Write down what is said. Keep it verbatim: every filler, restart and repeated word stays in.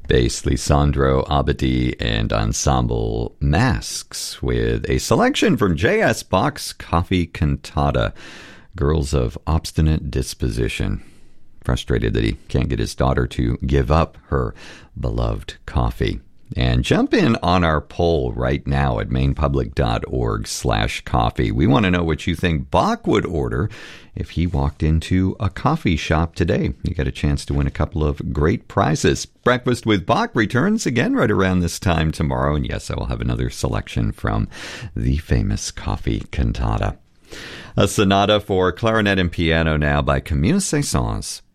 bass Lisandro Abadi and Ensemble Masks with a selection from J S. Bach's Coffee Cantata, Girls of Obstinate Disposition. Frustrated that he can't get his daughter to give up her beloved coffee. And jump in on our poll right now at mainpublic.org slash coffee. We want to know what you think Bach would order if he walked into a coffee shop today. You got a chance to win a couple of great prizes. Breakfast with Bach returns again right around this time tomorrow. And yes, I will have another selection from the famous Coffee Cantata. A sonata for clarinet and piano now by Camille Saint-Saëns.